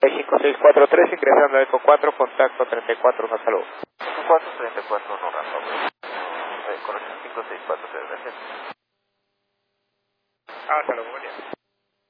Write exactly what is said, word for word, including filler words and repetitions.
cinco seis cuatro tres, ingresando a Eco cuatro, contacto treinta y cuatro, hasta luego. cuatro treinta y cuatro, no razón. Eh, corrección cinco seis cuatro tres, gracias. Hasta luego, buen día.